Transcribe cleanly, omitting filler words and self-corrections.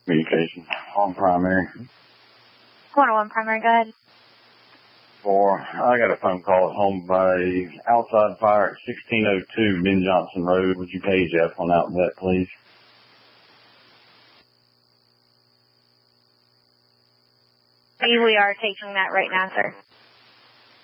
communication on primary. 101 primary, go ahead. I got a phone call at home by outside fire at 1602 Ben Johnson Road. Would you page F on out that, please? We are taking that right now, sir.